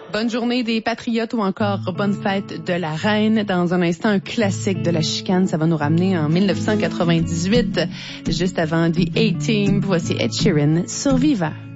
Bonne journée des Patriotes ou encore bonne fête de la Reine. Dans un instant, un classique de la chicane. Ça va nous ramener en 1998, juste avant The A-Team. Voici Ed Sheeran, Survivor.